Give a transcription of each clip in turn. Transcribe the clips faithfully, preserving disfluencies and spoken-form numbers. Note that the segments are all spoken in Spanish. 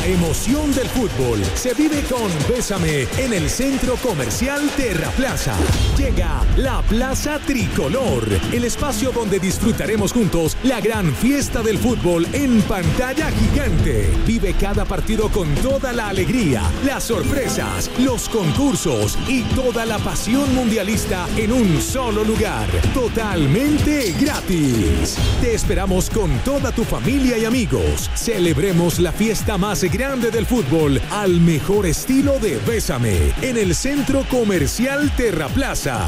emoción del fútbol se vive con Bésame en el Centro Comercial Terraplaza. Llega la Plaza Tricolor, el espacio donde disfrutaremos juntos la gran fiesta del fútbol en pantalla gigante. Vive cada partido con toda la alegría, las sorpresas, los concursos y toda la pasión mundialista en un solo lugar, totalmente gratis. Te esperamos con toda tu familia y amigos. Celebremos la fiesta más grande del fútbol al mejor estilo de Bésame en el Centro Comercial Terraplaza.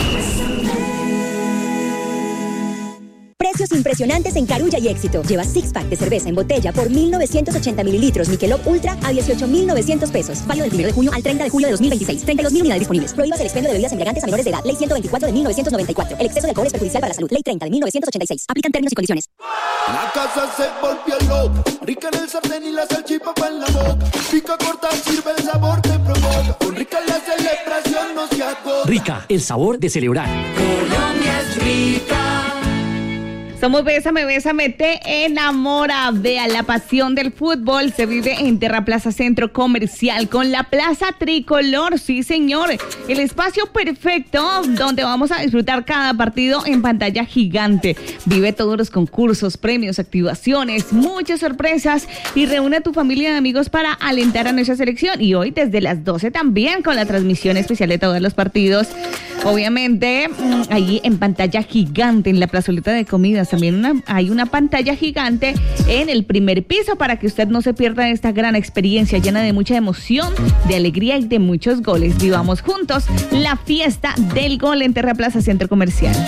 Precios impresionantes en Carulla y Éxito. Lleva six pack de cerveza en botella por mil novecientos ochenta mililitros Michelob Ultra a dieciocho mil novecientos pesos. Válido del primero de junio al treinta de julio de dos mil veintiséis. treinta y dos mil unidades disponibles. Prohíbas el expendio de bebidas embriagantes a menores de edad. Ley ciento veinticuatro de mil novecientos noventa y cuatro. El exceso de alcohol es perjudicial para la salud. Ley treinta de mil novecientos ochenta y seis. Aplican términos y condiciones. La casa se volvió loca. Rica en el sartén y la salchipapa en la boca. Pica corta, sirve el sabor, te provoca. Con Rica la celebración no se agota. Rica, el sabor de celebrar. Colombia es rica. Somos Bésame, Bésame, te enamora. Vea, la pasión del fútbol se vive en Terraplaza Centro Comercial con la Plaza Tricolor. Sí, señor, el espacio perfecto donde vamos a disfrutar cada partido en pantalla gigante. Vive todos los concursos, premios, activaciones, muchas sorpresas y reúne a tu familia y amigos para alentar a nuestra selección. Y hoy desde las doce también con la transmisión especial de todos los partidos. Obviamente, ahí en pantalla gigante en la plazoleta de comidas. También una, hay una pantalla gigante en el primer piso para que usted no se pierda esta gran experiencia llena de mucha emoción, de alegría y de muchos goles. Vivamos juntos la fiesta del gol en Terraplaza Centro Comercial.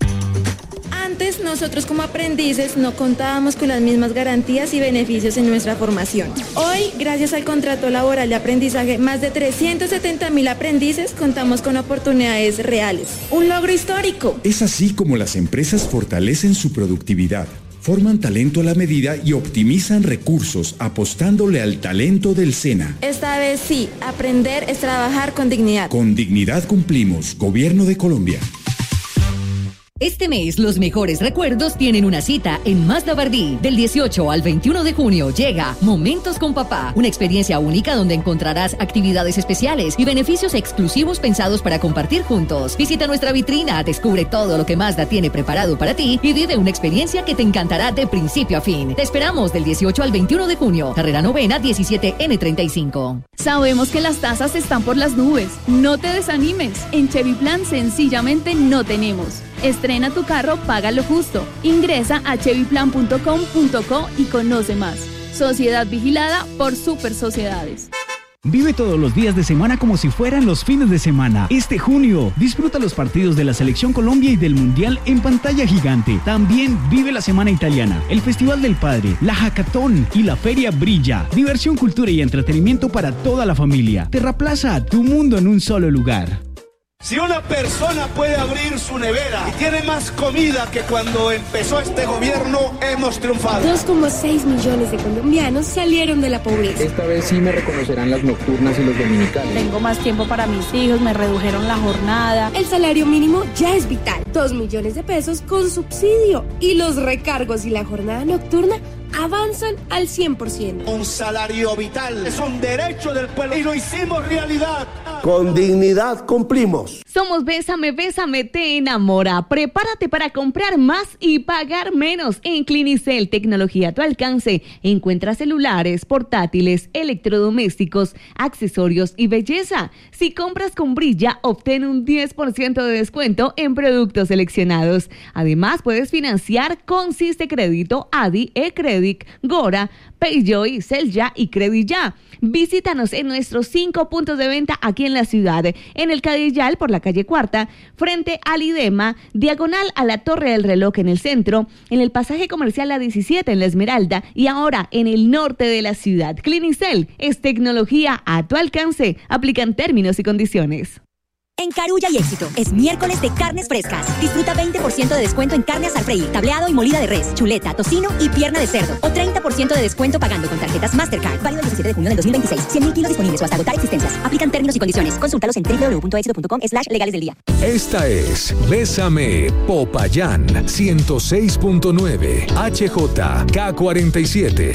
Antes, nosotros como aprendices no contábamos con las mismas garantías y beneficios en nuestra formación. Hoy, gracias al contrato laboral de aprendizaje, más de trescientos setenta mil aprendices contamos con oportunidades reales. Un logro histórico. Es así como las empresas fortalecen su productividad, forman talento a la medida y optimizan recursos apostándole al talento del SENA. Esta vez sí, aprender es trabajar con dignidad. Con dignidad cumplimos, Gobierno de Colombia. Este mes, los mejores recuerdos tienen una cita en Mazda Bardí. Del dieciocho al veintiuno de junio llega Momentos con Papá, una experiencia única donde encontrarás actividades especiales y beneficios exclusivos pensados para compartir juntos. Visita nuestra vitrina, descubre todo lo que Mazda tiene preparado para ti y vive una experiencia que te encantará de principio a fin. Te esperamos del dieciocho al veintiuno de junio. Carrera Novena diecisiete N treinta y cinco. Sabemos que las tasas están por las nubes. No te desanimes. En Chevy Plan sencillamente no tenemos. Estrena tu carro, paga lo justo. Ingresa a chevy plan punto com punto co y conoce más. Sociedad vigilada por Super Sociedades. Vive todos los días de semana como si fueran los fines de semana. Este junio, disfruta los partidos de la Selección Colombia y del Mundial en pantalla gigante. También vive la Semana Italiana, el Festival del Padre, la Hackathon y la Feria Brilla. Diversión, cultura y entretenimiento para toda la familia. Terraplaza, tu mundo en un solo lugar. Si una persona puede abrir su nevera y tiene más comida que cuando empezó este gobierno, hemos triunfado. dos coma seis millones de colombianos salieron de la pobreza. Esta vez sí me reconocerán las nocturnas y los dominicales. Tengo más tiempo para mis hijos, me redujeron la jornada. El salario mínimo ya es vital. dos millones de pesos con subsidio. Y los recargos y la jornada nocturna avanzan al cien por ciento. Un salario vital es un derecho del pueblo y lo hicimos realidad. Con dignidad cumplimos. Somos Bésame, Bésame, te enamora. Prepárate para comprar más y pagar menos. En Clinicel, tecnología a tu alcance. Encuentra celulares, portátiles, electrodomésticos, accesorios y belleza. Si compras con Brilla, obtén un diez por ciento de descuento en productos seleccionados. Además, puedes financiar con Siste Crédito, Adi, eCredic, Gora, Payjoy, Celya y Credilla. Visítanos en nuestros cinco puntos de venta aquí en la ciudad. En el Cadillal, por la calle Cuarta, frente al IDEMA, diagonal a la Torre del Reloj en el centro, en el pasaje comercial La diecisiete en La Esmeralda y ahora en el norte de la ciudad. Clinicel es tecnología a tu alcance. Aplican términos y condiciones. En Carulla y Éxito, es miércoles de carnes frescas. Disfruta veinte por ciento de descuento en carne al freír, tableado y molida de res, chuleta, tocino y pierna de cerdo. O treinta por ciento de descuento pagando con tarjetas Mastercard. Válido el diecisiete de junio del dos mil veintiséis. cien mil kilos disponibles o hasta agotar existencias. Aplican términos y condiciones. Consúltalos en doble u doble u doble u punto éxito punto com slash legales del día. Esta es Bésame Popayán ciento seis punto nueve H J K cuarenta y siete.